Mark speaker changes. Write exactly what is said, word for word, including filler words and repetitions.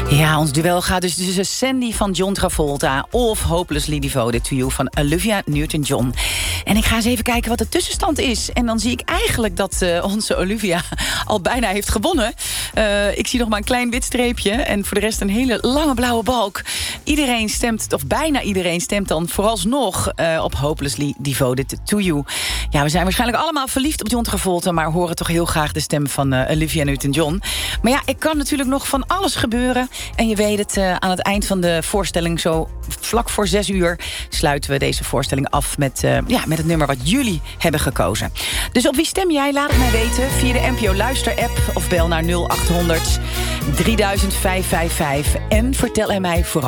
Speaker 1: Ja, ons duel gaat dus tussen Sandy van John Travolta of Hopelessly Devoted to You van Olivia Newton-John. En ik ga eens even kijken wat de tussenstand is. En dan zie ik eigenlijk dat uh, onze Olivia al bijna heeft gewonnen. Uh, ik zie nog maar een klein wit streepje en voor de rest een hele lange blauwe balk. Iedereen stemt, of bijna iedereen stemt dan vooralsnog uh, op Hopelessly Devoted to You. Ja, we zijn waarschijnlijk allemaal verliefd op John Travolta, maar horen toch heel graag de stem van uh, Olivia Newton-John. Maar ja, ik kan natuurlijk nog van alles gebeuren. En je weet het, uh, aan het eind van de voorstelling, zo vlak voor zes uur, sluiten we deze voorstelling af met, uh, ja, met het nummer wat jullie hebben gekozen. Dus op wie stem jij? Laat het mij weten via de N P O Luister-app of bel naar nul acht honderd drieduizend vijfhonderdvijfenvijftig. En vertel er mij vooral